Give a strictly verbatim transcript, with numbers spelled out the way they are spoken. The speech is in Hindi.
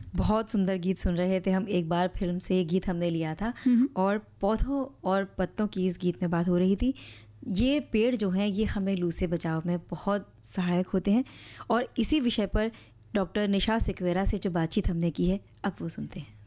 बहुत सुंदर गीत सुन रहे थे हम। एक बार फिल्म से ये गीत हमने लिया था और पौधों और पत्तों की इस गीत में बात हो रही थी। ये पेड़ जो हैं ये हमें लू से बचाव में बहुत सहायक होते हैं और इसी विषय पर डॉक्टर निशा सिकवेरा से जो बातचीत हमने की है अब वो सुनते हैं।